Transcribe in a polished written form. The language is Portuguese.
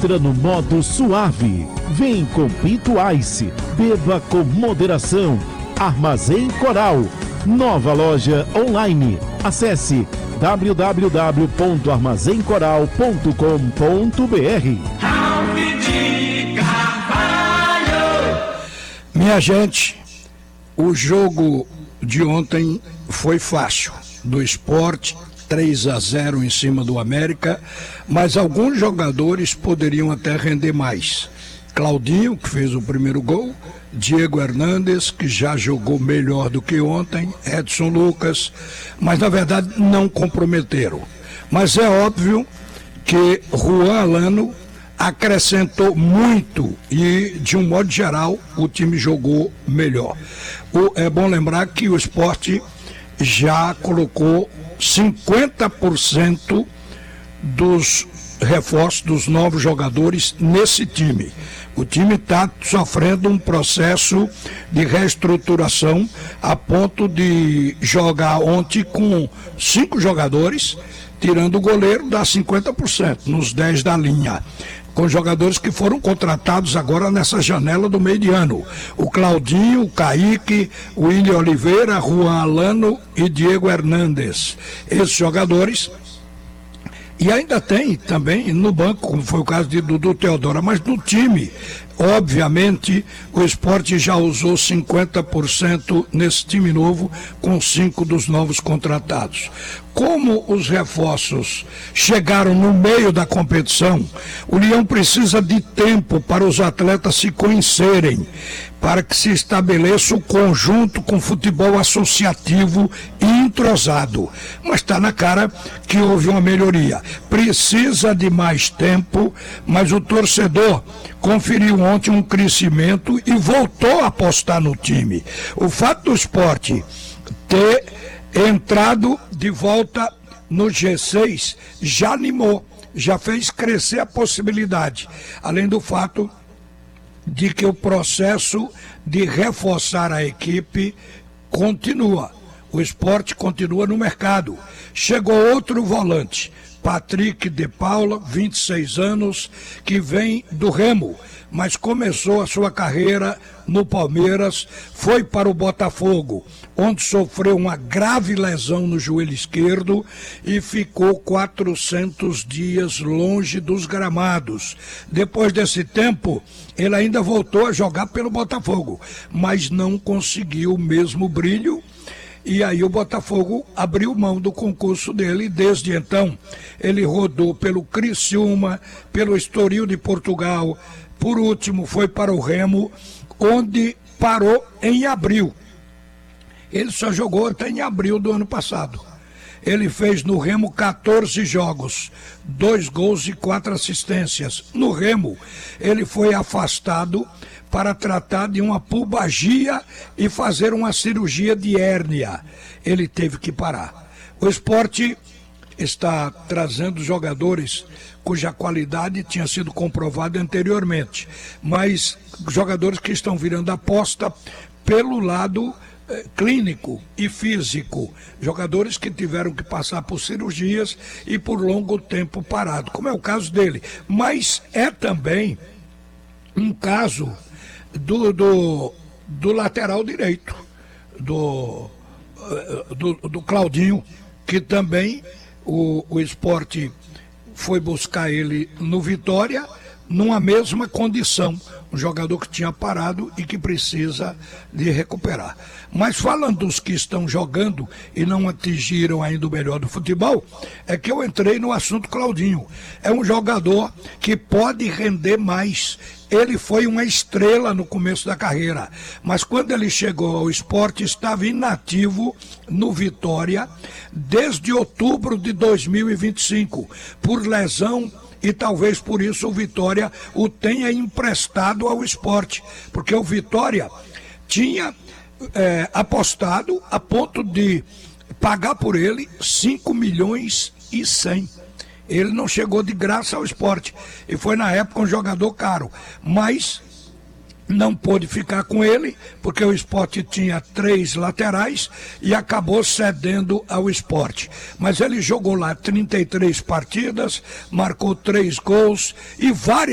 entra no modo suave. Vem com Pinto Ice. Beba com moderação. Armazém Coral. Nova loja online. Acesse www.armazencoral.com.br. Minha gente, o jogo de ontem foi fácil. Do Sport, 3-0 em cima do América, mas alguns jogadores poderiam até render mais. Claudinho, que fez o primeiro gol, Diego Hernandes, que já jogou melhor do que ontem, Edson Lucas, mas na verdade não comprometeram. Mas é óbvio que Juan Alano acrescentou muito e, de um modo geral, o time jogou melhor. É bom lembrar que o Sport já colocou 50% dos reforços dos novos jogadores nesse time. O time está sofrendo um processo de reestruturação a ponto de jogar ontem com 5 jogadores, tirando o goleiro, dá 50%, nos 10 da linha, com jogadores que foram contratados agora nessa janela do meio de ano. O Claudinho, o Kaique, o William Oliveira, Juan Alano e Diego Hernandes. Esses jogadores. E ainda tem também no banco, como foi o caso de Dudu Teodora, mas no time, obviamente, o Sport já usou 50% nesse time novo, com 5 dos novos contratados. Como os reforços chegaram no meio da competição, o Leão precisa de tempo para os atletas se conhecerem, para que se estabeleça o conjunto com futebol associativo e entrosado. Mas está na cara que houve uma melhoria. Precisa de mais tempo, mas o torcedor conferiu ontem um crescimento e voltou a apostar no time. O fato do Sport ter entrado de volta no G6 já animou, já fez crescer a possibilidade, além do fato de que o processo de reforçar a equipe continua. O Sport continua no mercado. Chegou outro volante, Patrick de Paula, 26 anos, que vem do Remo, mas começou a sua carreira no Palmeiras, foi para o Botafogo, onde sofreu uma grave lesão no joelho esquerdo e ficou 400 dias longe dos gramados. Depois desse tempo, ele ainda voltou a jogar pelo Botafogo, mas não conseguiu o mesmo brilho. E aí o Botafogo abriu mão do concurso dele e desde então ele rodou pelo Criciúma, pelo Estoril de Portugal, por último foi para o Remo, onde parou em abril. Ele só jogou até em abril do ano passado. Ele fez no Remo 14 jogos, 2 gols e 4 assistências. No Remo, ele foi afastado para tratar de uma pubalgia e fazer uma cirurgia de hérnia. Ele teve que parar. O Sport está trazendo jogadores cuja qualidade tinha sido comprovada anteriormente, mas jogadores que estão virando aposta pelo lado clínico e físico, jogadores que tiveram que passar por cirurgias e por longo tempo parado, como é o caso dele, mas é também um caso do lateral direito, do Claudinho, que também o Sport foi buscar ele no Vitória, numa mesma condição, um jogador que tinha parado e que precisa de recuperar. Mas falando dos que estão jogando e não atingiram ainda o melhor do futebol, é que eu entrei no assunto Claudinho. É um jogador que pode render mais. Ele foi uma estrela no começo da carreira, mas quando ele chegou ao Sport estava inativo no Vitória desde outubro de 2025, por lesão, e talvez por isso o Vitória o tenha emprestado ao Sport, porque o Vitória tinha apostado a ponto de pagar por ele 5 milhões e 100. Ele não chegou de graça ao Sport e foi na época um jogador caro, mas não pôde ficar com ele porque o Sport tinha 3 laterais e acabou cedendo ao Sport. Mas ele jogou lá 33 partidas, marcou 3 gols e várias